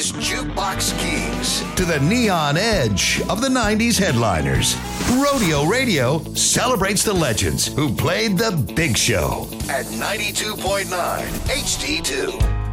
Rodgers Jukebox Kings to the neon edge of the 90s headliners. Rodeo Radio celebrates the legends who played the big show at 92.9 HD2.